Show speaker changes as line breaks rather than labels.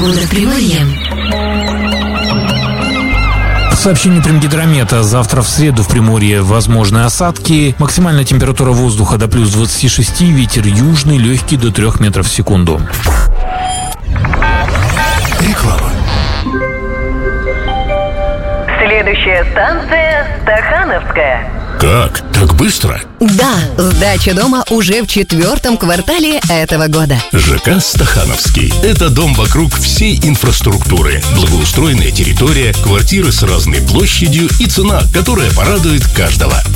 Погода в Приморье.
Сообщение Примгидромета. Завтра в среду в Приморье возможны осадки. Максимальная температура воздуха до плюс 26, ветер южный, легкий до 3 метров в секунду.
Реклама.
Следующая станция Стахановская.
Как? Так быстро?
Да, сдача дома уже в 4-м квартале этого года.
ЖК «Стахановский» – это дом вокруг всей инфраструктуры. Благоустроенная территория, квартиры с разной площадью и цена, которая порадует каждого.